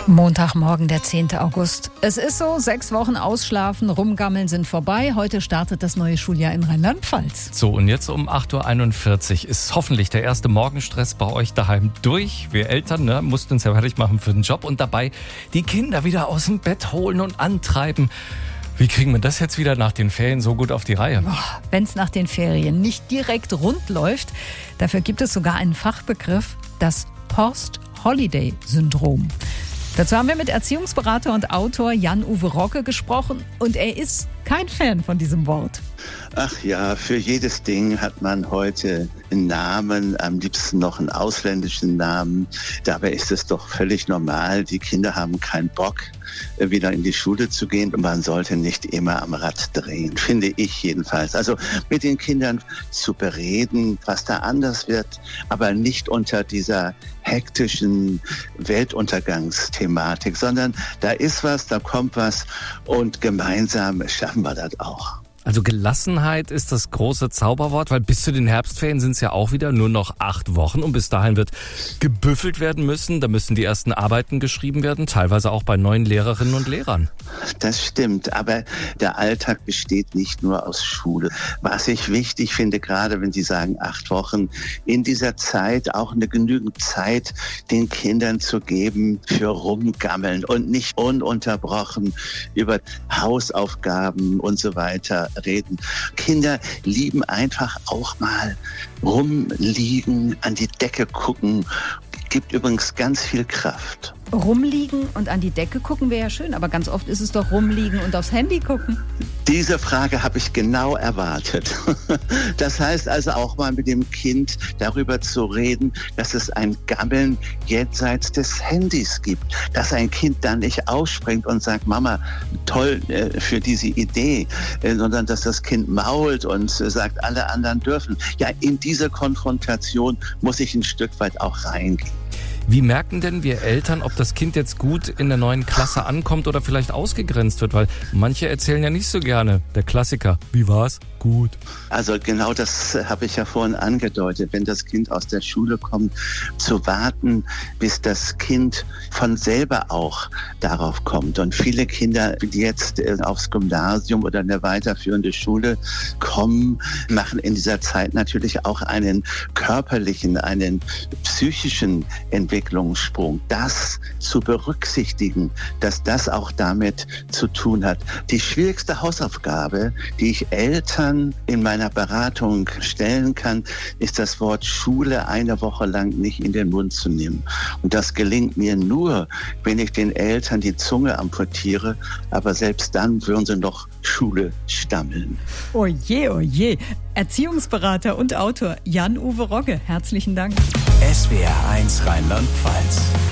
Montagmorgen, der 10. August. Es ist so, 6 Wochen ausschlafen, rumgammeln sind vorbei. Heute startet das neue Schuljahr in Rheinland-Pfalz. So, und jetzt um 8.41 Uhr ist hoffentlich der erste Morgenstress bei euch daheim durch. Wir Eltern mussten uns ja fertig machen für den Job und dabei die Kinder wieder aus dem Bett holen und antreiben. Wie kriegen wir das jetzt wieder nach den Ferien so gut auf die Reihe? Wenn es nach den Ferien nicht direkt rund läuft, dafür gibt es sogar einen Fachbegriff, das Post-Holiday-Syndrom. Dazu haben wir mit Erziehungsberater und Autor Jan-Uwe Rogge gesprochen und er ist kein Fan von diesem Wort. Ach ja, für jedes Ding hat man heute einen Namen, am liebsten noch einen ausländischen Namen. Dabei ist es doch völlig normal. Die Kinder haben keinen Bock, wieder in die Schule zu gehen. Und man sollte nicht immer am Rad drehen, finde ich jedenfalls. Also mit den Kindern zu bereden, was da anders wird, aber nicht unter dieser hektischen Weltuntergangsthematik, sondern da ist was, da kommt was und gemeinsam schaffen wir das auch. Also Gelassenheit ist das große Zauberwort, weil bis zu den Herbstferien sind es ja auch wieder nur noch 8 Wochen und bis dahin wird gebüffelt werden müssen. Da müssen die ersten Arbeiten geschrieben werden, teilweise auch bei neuen Lehrerinnen und Lehrern. Das stimmt, aber der Alltag besteht nicht nur aus Schule. Was ich wichtig finde, gerade wenn Sie sagen 8 Wochen, in dieser Zeit auch eine genügend Zeit den Kindern zu geben für Rumgammeln und nicht ununterbrochen über Hausaufgaben und so weiter reden. Kinder lieben einfach auch mal rumliegen, an die Decke gucken. Gibt übrigens ganz viel Kraft. Rumliegen und an die Decke gucken wäre ja schön, aber ganz oft ist es doch rumliegen und aufs Handy gucken. Diese Frage habe ich genau erwartet. Das heißt also auch mal mit dem Kind darüber zu reden, dass es ein Gammeln jenseits des Handys gibt. Dass ein Kind dann nicht ausspringt und sagt, Mama, toll für diese Idee, sondern dass das Kind mault und sagt, alle anderen dürfen. Ja, in diese Konfrontation muss ich ein Stück weit auch reingehen. Wie merken denn wir Eltern, ob das Kind jetzt gut in der neuen Klasse ankommt oder vielleicht ausgegrenzt wird? Weil manche erzählen ja nicht so gerne, der Klassiker. Wie war's? Gut. Also genau das habe ich ja vorhin angedeutet. Wenn das Kind aus der Schule kommt, zu warten, bis das Kind von selber auch darauf kommt. Und viele Kinder, die jetzt aufs Gymnasium oder eine weiterführende Schule kommen, machen in dieser Zeit natürlich auch einen körperlichen, einen psychischen Entwicklungssprung. Das zu berücksichtigen, dass das auch damit zu tun hat. Die schwierigste Hausaufgabe, die ich Eltern in meiner Beratung stellen kann, ist das Wort Schule eine Woche lang nicht in den Mund zu nehmen. Und das gelingt mir nur, wenn ich den Eltern die Zunge amputiere, aber selbst dann würden sie noch Schule stammeln. Oje, oje. Erziehungsberater und Autor Jan-Uwe Rogge, herzlichen Dank. SWR1 Rheinland-Pfalz.